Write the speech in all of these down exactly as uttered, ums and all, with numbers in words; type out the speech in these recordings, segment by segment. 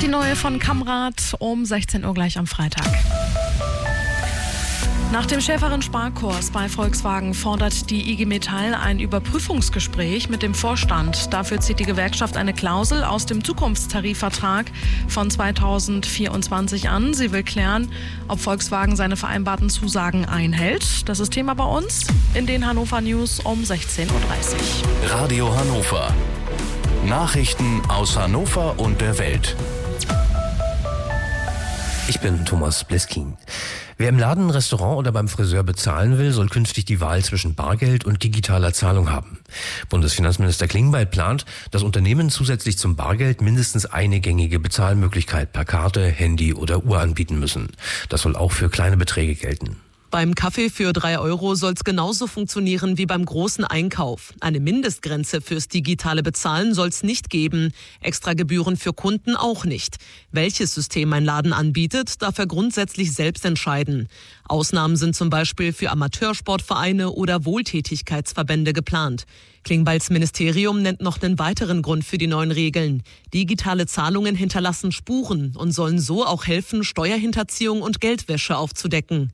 Die neue von Kamrad um sechzehn Uhr gleich am Freitag. Nach dem schärferen Sparkurs bei Volkswagen fordert die I G Metall ein Überprüfungsgespräch mit dem Vorstand. Dafür zieht die Gewerkschaft eine Klausel aus dem Zukunftstarifvertrag von zweitausendvierundzwanzig an. Sie will klären, ob Volkswagen seine vereinbarten Zusagen einhält. Das ist Thema bei uns in den Hannover News um sechzehn Uhr dreißig. Radio Hannover. Nachrichten aus Hannover und der Welt. Ich bin Thomas Bleskin. Wer im Laden, Restaurant oder beim Friseur bezahlen will, soll künftig die Wahl zwischen Bargeld und digitaler Zahlung haben. Bundesfinanzminister Klingbeil plant, dass Unternehmen zusätzlich zum Bargeld mindestens eine gängige Bezahlmöglichkeit per Karte, Handy oder Uhr anbieten müssen. Das soll auch für kleine Beträge gelten. Beim Kaffee für drei Euro soll es genauso funktionieren wie beim großen Einkauf. Eine Mindestgrenze fürs digitale Bezahlen soll es nicht geben. Extra Gebühren für Kunden auch nicht. Welches System ein Laden anbietet, darf er grundsätzlich selbst entscheiden. Ausnahmen sind zum Beispiel für Amateursportvereine oder Wohltätigkeitsverbände geplant. Klingbeils Ministerium nennt noch einen weiteren Grund für die neuen Regeln. Digitale Zahlungen hinterlassen Spuren und sollen so auch helfen, Steuerhinterziehung und Geldwäsche aufzudecken.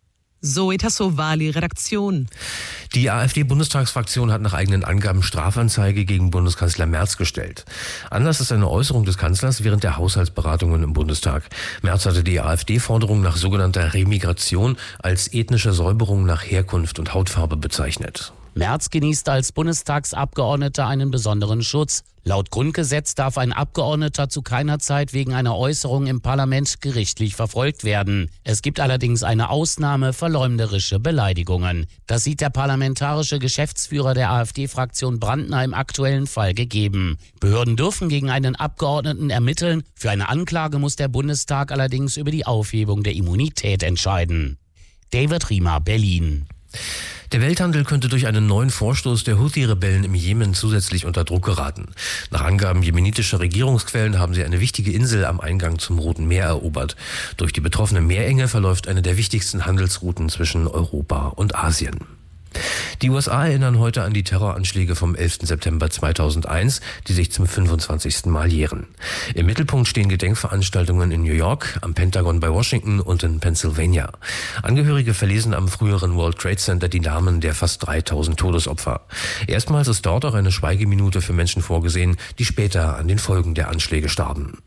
Zoe Tassovali, Redaktion. Die AfD-Bundestagsfraktion hat nach eigenen Angaben Strafanzeige gegen Bundeskanzler Merz gestellt. Anlass ist eine Äußerung des Kanzlers während der Haushaltsberatungen im Bundestag. Merz hatte die AfD-Forderung nach sogenannter Remigration als ethnische Säuberung nach Herkunft und Hautfarbe bezeichnet. Merz genießt als Bundestagsabgeordneter einen besonderen Schutz. Laut Grundgesetz darf ein Abgeordneter zu keiner Zeit wegen einer Äußerung im Parlament gerichtlich verfolgt werden. Es gibt allerdings eine Ausnahme: verleumderische Beleidigungen. Das sieht der parlamentarische Geschäftsführer der AfD-Fraktion Brandner im aktuellen Fall gegeben. Behörden dürfen gegen einen Abgeordneten ermitteln. Für eine Anklage muss der Bundestag allerdings über die Aufhebung der Immunität entscheiden. David Riemer, Berlin. Der Welthandel könnte durch einen neuen Vorstoß der Houthi-Rebellen im Jemen zusätzlich unter Druck geraten. Nach Angaben jemenitischer Regierungsquellen haben sie eine wichtige Insel am Eingang zum Roten Meer erobert. Durch die betroffene Meerenge verläuft eine der wichtigsten Handelsrouten zwischen Europa und Asien. Die U S A erinnern heute an die Terroranschläge vom elften September zweitausendeins, die sich zum fünfundzwanzigsten Mal jähren. Im Mittelpunkt stehen Gedenkveranstaltungen in New York, am Pentagon bei Washington und in Pennsylvania. Angehörige verlesen am früheren World Trade Center die Namen der fast dreitausend Todesopfer. Erstmals ist dort auch eine Schweigeminute für Menschen vorgesehen, die später an den Folgen der Anschläge starben.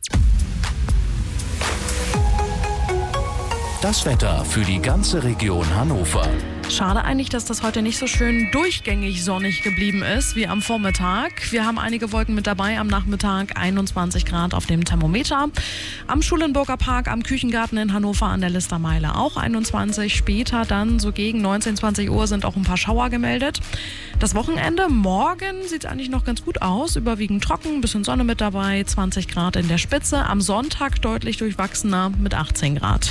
Das Wetter für die ganze Region Hannover. Schade eigentlich, dass das heute nicht so schön durchgängig sonnig geblieben ist wie am Vormittag. Wir haben einige Wolken mit dabei, am Nachmittag einundzwanzig Grad auf dem Thermometer. Am Schulenburger Park, am Küchengarten in Hannover an der Listermeile auch einundzwanzig. Später dann so gegen neunzehn, zwanzig Uhr sind auch ein paar Schauer gemeldet. Das Wochenende, morgen sieht es eigentlich noch ganz gut aus. Überwiegend trocken, ein bisschen Sonne mit dabei, zwanzig Grad in der Spitze. Am Sonntag deutlich durchwachsener mit achtzehn Grad.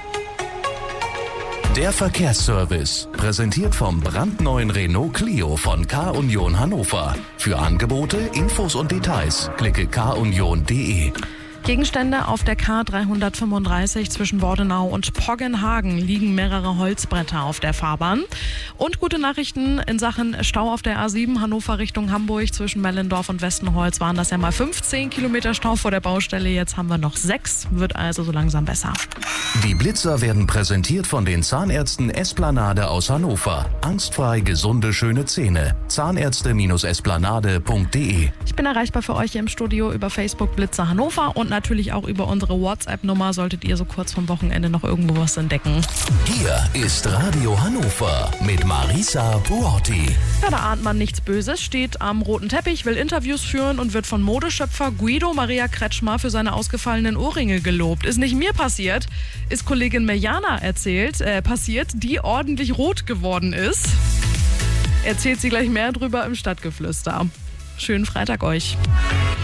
Der Verkehrsservice, präsentiert vom brandneuen Renault Clio von K-Union Hannover. Für Angebote, Infos und Details klicke k union punkt d e. Gegenstände auf der K dreihundertfünfunddreißig zwischen Wordenau und Poggenhagen liegen mehrere Holzbretter auf der Fahrbahn. Und gute Nachrichten in Sachen Stau auf der A sieben Hannover Richtung Hamburg zwischen Mellendorf und Westenholz waren das ja mal fünfzehn Kilometer Stau vor der Baustelle. Jetzt haben wir noch sechs, wird also so langsam besser. Die Blitzer werden präsentiert von den Zahnärzten Esplanade aus Hannover. Angstfrei gesunde, schöne Zähne. Zahnärzte Esplanade punkt d e. Ich bin erreichbar für euch hier im Studio über Facebook Blitzer Hannover und natürlich auch über unsere WhatsApp-Nummer, solltet ihr so kurz vom Wochenende noch irgendwo was entdecken. Hier ist Radio Hannover mit Marisa Buotti. Ja, da ahnt man nichts Böses, steht am roten Teppich, will Interviews führen und wird von Modeschöpfer Guido Maria Kretschmer für seine ausgefallenen Ohrringe gelobt. Ist nicht mir passiert, ist Kollegin Mirjana erzählt, äh, passiert, die ordentlich rot geworden ist. Erzählt sie gleich mehr drüber im Stadtgeflüster. Schönen Freitag euch.